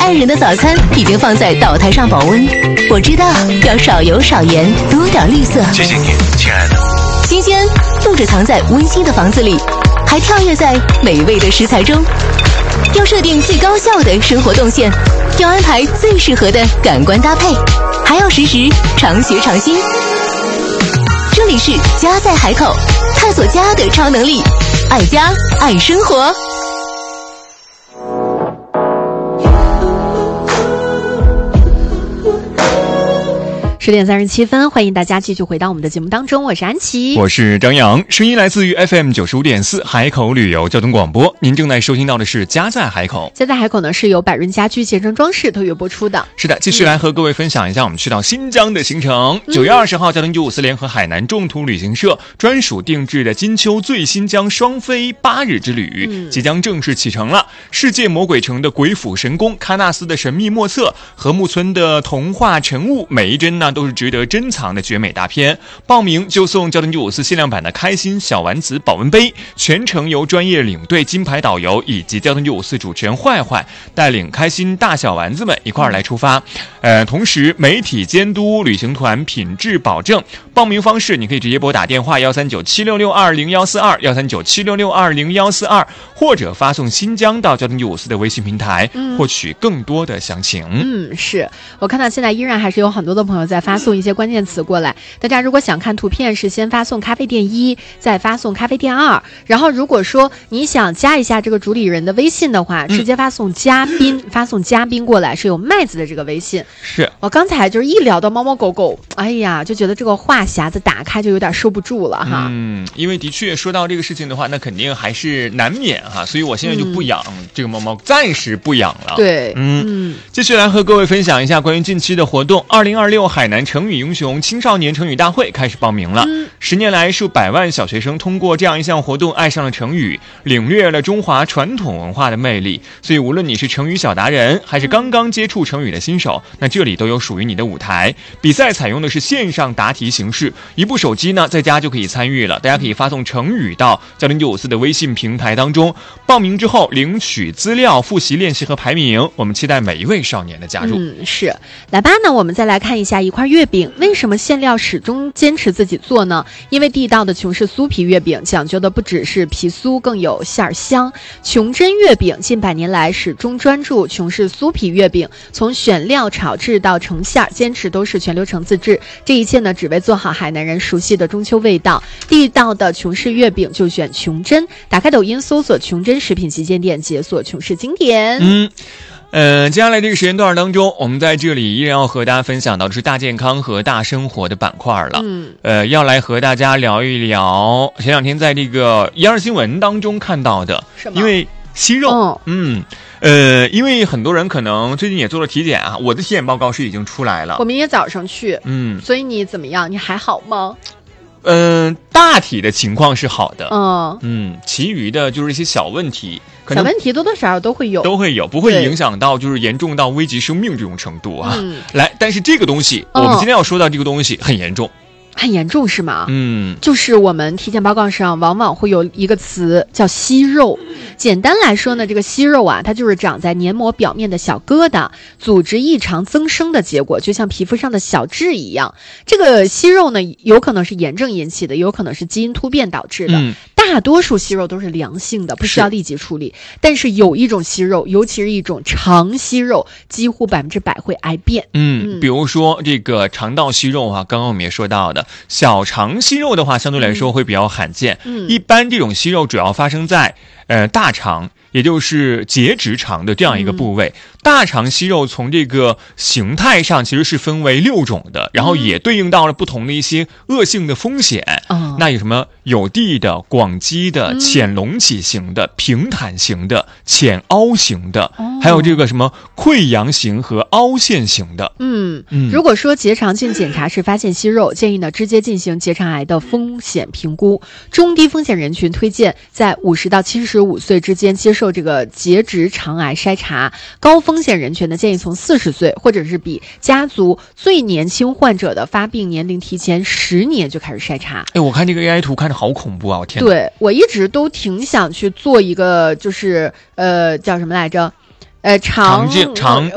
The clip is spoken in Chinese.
爱人的早餐已经放在岛台上保温，我知道要少油少盐，多点绿色。 谢谢你，亲爱的。 新鲜不只藏在温馨的房子里，还跳跃在美味的食材中。要设定最高效的生活动线，要安排最适合的感官搭配，还要时时常学常新。这里是家在海口，探索家的超能力，爱家爱生活。 10点37分，欢迎大家继续回到我们的节目当中，我是安琪， 我是张扬，声音来自于 FM 95.4海口旅游交通广播。您正在收听到的是家在海口。 家在海口呢是由百润家居健身装饰特约播出的。 是的，继续来和各位分享一下我们去到新疆的行程。9月20号，交通954联合海南众途旅行社专属定制的金秋最新疆双飞8日之旅即将正式启程了。世界魔鬼城的鬼斧神工，喀纳斯的神秘莫测，禾木村的童话晨雾，每一帧呢都是值得珍藏的绝美大片。报名就送交通954限量版的开心小丸子保温杯，全程由专业领队、金牌导游以及交通954主持人坏坏带领开心大小丸子们一块儿来出发。同时媒体监督旅行团品质保证。报名方式你可以直接拨打电话13976620142 13976620142，或者发送新疆到交通954的微信平台，获取更多的详情。 是我看到现在依然还是有很多的朋友在发送一些关键词过来，大家如果想看图片是先发送咖啡店1，再发送咖啡店2，然后如果说你想加一下这个主理人的微信的话，直接发送嘉宾，发送嘉宾过来，是有麦子的这个微信。 是我刚才就是一聊到猫猫狗狗，哎呀，就觉得这个话匣子打开就有点收不住了哈。 因为的确说到这个事情的话，那肯定还是难免哈，所以我现在就不养这个猫猫，暂时不养了。 对， 继续来和各位分享一下关于近期的活动。2026海南成语英雄青少年成语大会开始报名了。10年来，数百万小学生通过这样一项活动爱上了成语，领略了中华传统文化的魅力。所以无论你是成语小达人，还是刚刚接触成语的新手，那这里都有属于你的舞台。比赛采用的是线上答题形式，一部手机呢在家就可以参与了。大家可以发送成语到交通954的微信平台当中，报名之后领取资料、复习练习和排名。我们期待每一位少年的加入。 是。来吧，那我们再来看一下一块月饼，为什么馅料始终坚持自己做呢？因为地道的琼氏酥皮月饼讲究的不只是皮酥，更有馅儿香。琼珍月饼近100年来始终专注琼氏酥皮月饼，从选料、炒制到成馅，坚持都是全流程自制。这一切呢，只为做好海南人熟悉的中秋味道。地道的琼氏月饼就选琼珍，打开抖音搜索琼珍食品旗舰店，解锁琼氏经典。 接下来这个时间段当中，我们在这里依然要和大家分享到的是大健康和大生活的板块了。要来和大家聊一聊前两天在这个1、2新闻当中看到的，因为息肉，因为很多人可能最近也做了体检啊，我的体检报告是已经出来了， 我明天早上去，所以你怎么样？你还好吗？ 大体的情况是好的，其余的就是一些小问题，可能小问题多多少少都会有， 不会影响到就是严重到危及生命这种程度啊。来，但是这个东西，我们今天要说到这个东西很严重。 很严重是吗？就是我们体检报告上往往会有一个词叫息肉。简单来说呢，这个息肉啊，它就是长在黏膜表面的小疙瘩，组织异常增生的结果，就像皮肤上的小痣一样。这个息肉呢，有可能是炎症引起的，有可能是基因突变导致的。大多数息肉都是良性的，不需要立即处理。但是有一种息肉，尤其是一种肠息肉，几乎100%会癌变。 比如说这个肠道息肉啊，刚刚我们也说到的，小肠息肉的话，相对来说会比较罕见。一般这种息肉主要发生在大肠，也就是结直肠的这样一个部位。大肠息肉从这个形态上其实是分为6种的，然后也对应到了不同的一些恶性的风险。那有什么有地的、广基的、浅隆起型的、平坦型的、浅凹型的，还有这个什么溃疡型和凹陷型的。 如果说结肠镜检查时发现息肉，建议呢直接进行结肠癌的风险评估。中低风险人群推荐在50到75岁之间接受这个结直肠癌筛查，高风险人群呢建议从40岁或者是比家族最年轻患者的发病年龄提前10年就开始筛查。 我看这个 AI 图看着好恐怖啊！我天哪！ 对，我一直都挺想去做一个，就是叫什么来着？肠